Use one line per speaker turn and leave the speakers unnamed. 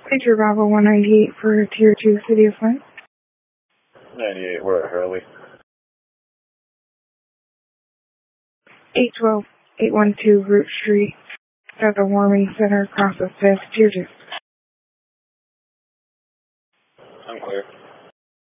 Major Bravo 198 for Tier 2 City of Flint.
98, we're at Hurley.
812, 812 Root Street at the Warming Center across the 5th, Tier 2.